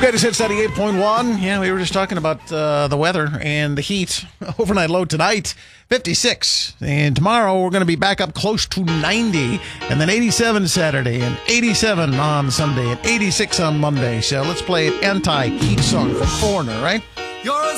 Greatest Hits 98.1. Yeah, we were just talking about the weather and the heat. Overnight low tonight, 56. And tomorrow we're going to be back up close to 90. And then 87 Saturday and 87 on Sunday and 86 on Monday. So let's play an anti-heat song from Foreigner, right? You're a